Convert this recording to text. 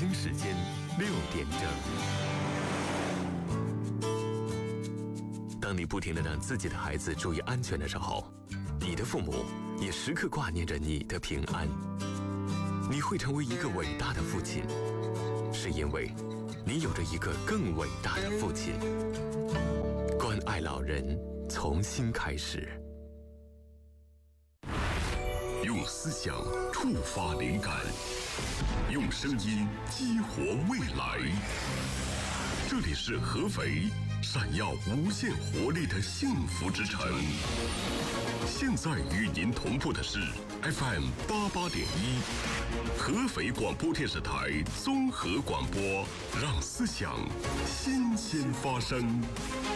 京时间6点整。当你不停地让自己的孩子注意安全的时候，你的父母也时刻挂念着你的平安。你会成为一个伟大的父亲，是因为你有着一个更伟大的父亲。关爱老人，从新开始。 用思想触发灵感，用声音激活未来。这里是合肥，闪耀无限活力的幸福之城。现在与您同步的是 FM 88.1，合肥广播电视台综合广播，让思想新鲜发生。